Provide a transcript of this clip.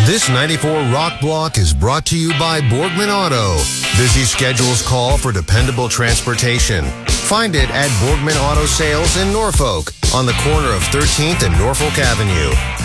This 94 Rock Block is brought to you by Borgman Auto. Busy schedules call for dependable transportation. Find it at Borgman Auto Sales in Norfolk on the corner of 13th and Norfolk Avenue.